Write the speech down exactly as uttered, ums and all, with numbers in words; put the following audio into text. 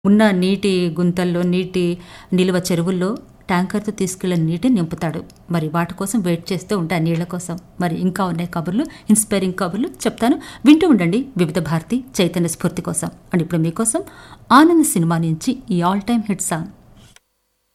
ఉన్న నీటి గుంతల్లో, నీటి నిలువ చెరువుల్లో ట్యాంకర్తో తీసుకెళ్లిన నీటిని నింపుతాడు. మరి వాటి కోసం వెయిట్ చేస్తూ ఉంటా నీళ్ల కోసం. మరి ఇంకా ఉన్నాయి కబుర్లు, ఇన్స్పైరింగ్ కబుర్లు చెప్తాను, వింటూ ఉండండి వివిధ భారతి చైతన్య స్ఫూర్తి కోసం. అండ్ ఇప్పుడు మీకోసం ఆనంద్ సినిమా నుంచి ఈ ఆల్ టైమ్ హిట్ సాంగ్.